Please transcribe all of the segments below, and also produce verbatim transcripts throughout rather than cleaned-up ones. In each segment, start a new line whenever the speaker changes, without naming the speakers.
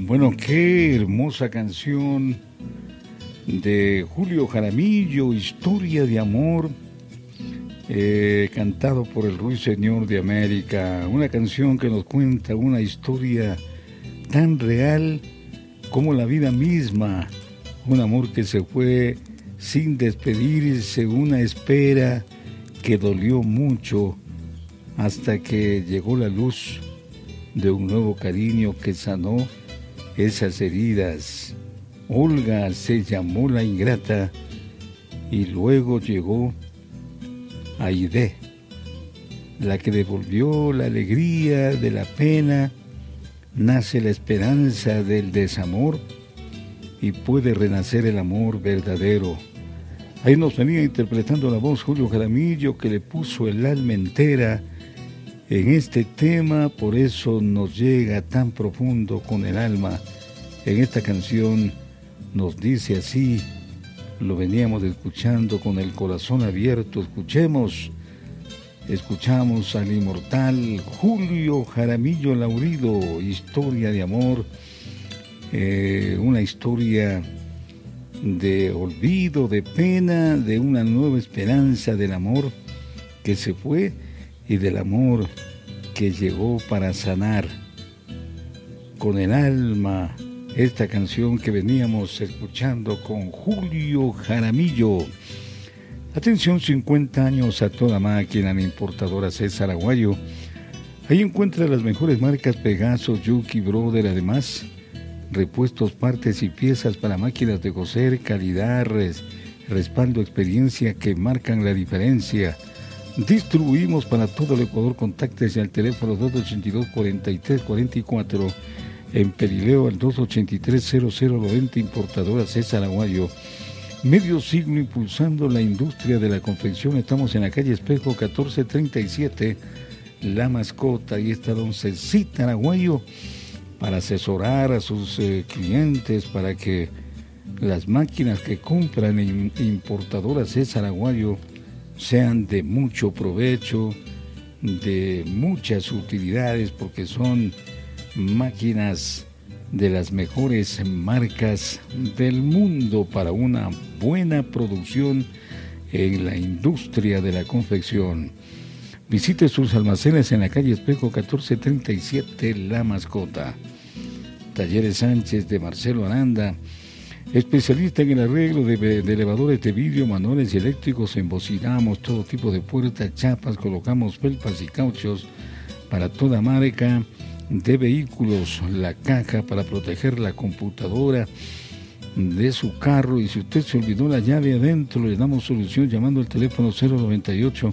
Bueno, qué hermosa canción de Julio Jaramillo, Historia de Amor, eh, cantado por el Ruiseñor de América. Una canción que nos cuenta una historia tan real como la vida misma. Un amor que se fue sin despedirse, una espera que dolió mucho hasta que llegó la luz de un nuevo cariño que sanó esas heridas. Olga se llamó la ingrata y luego llegó Aide, la que devolvió la alegría de la pena. Nace la esperanza del desamor y puede renacer el amor verdadero. Ahí nos venía interpretando la voz Julio Jaramillo, que le puso el alma entera en este tema, por eso nos llega tan profundo con el alma. En esta canción nos dice así, lo veníamos escuchando con el corazón abierto. Escuchemos, escuchamos al inmortal Julio Jaramillo Laurido, Historia de Amor, eh, una historia de olvido, de pena, de una nueva esperanza del amor que se fue y del amor que llegó para sanar. Con el alma, esta canción que veníamos escuchando con Julio Jaramillo. Atención, cincuenta años a toda máquina en Importadora César Aguayo. Ahí encuentra las mejores marcas Pegaso, Yuki, Brother, además repuestos, partes y piezas para máquinas de coser, calidad, res, respaldo, experiencia que marcan la diferencia. Distribuimos para todo el Ecuador. Contáctese al teléfono dos ochenta y dos, cuarenta y tres cuarenta y cuatro, en Perileo al dos ochenta y tres, cero cero noventa, Importadora César Aguayo. Medio siglo impulsando la industria de la confección. Estamos en la calle Espejo catorce treinta y siete, La Mascota. Ahí está don Cecita Aguayo para asesorar a sus eh, clientes, para que las máquinas que compran en Importadora César Aguayo sean de mucho provecho, de muchas utilidades, porque son máquinas de las mejores marcas del mundo para una buena producción en la industria de la confección. Visite sus almacenes en la calle Espejo catorce treinta y siete, La Mascota. Talleres Sánchez de Marcelo Aranda, especialista en el arreglo de, de elevadores de vidrio, manuales y eléctricos. Embocinamos todo tipo de puertas, chapas, colocamos felpas y cauchos para toda marca de vehículos, la caja para proteger la computadora de su carro, y si usted se olvidó la llave adentro, le damos solución llamando al teléfono cero noventa y ocho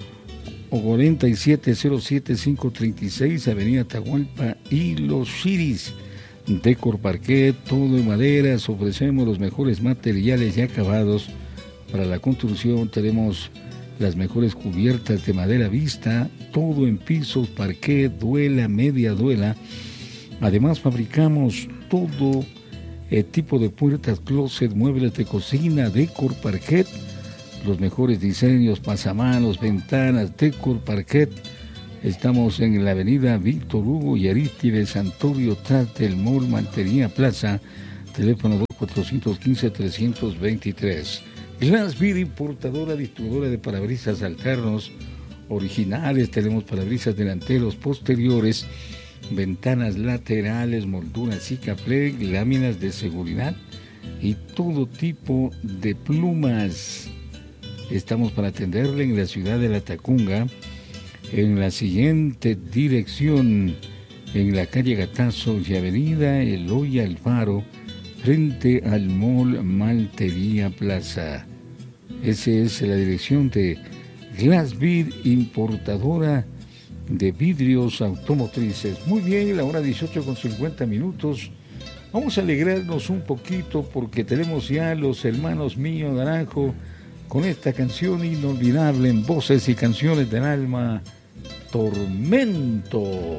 o cuarenta y siete cero siete quinientos treinta y seis, Avenida Atahualpa y Los Chiris. Decor Parquet, todo en maderas. Ofrecemos los mejores materiales y acabados para la construcción. Tenemos las mejores cubiertas de madera vista, todo en pisos, parquet, duela, media duela. Además fabricamos todo eh, tipo de puertas, closet, muebles de cocina. Decor Parquet, los mejores diseños, pasamanos, ventanas. Decor Parquet. Estamos en la avenida Víctor Hugo y Arístides Santorio, tras del Mall Mantería Plaza. Teléfono dos cuatro uno cinco, tres dos tres. Glassbead, importadora, distribuidora de parabrisas alternos originales. Tenemos parabrisas delanteros, posteriores, ventanas laterales, molduras Sikaflex, láminas de seguridad y todo tipo de plumas. Estamos para atenderle en la ciudad de La Tacunga, en la siguiente dirección, en la calle Gatazo y avenida Eloy Alfaro, frente al Mall Maltería Plaza. Esa es la dirección de Glassbead, importadora de vidrios automotrices. Muy bien, la hora dieciocho con cincuenta minutos. Vamos a alegrarnos un poquito porque tenemos ya los hermanos Mío Naranjo con esta canción inolvidable en voces y canciones del alma, Tormento.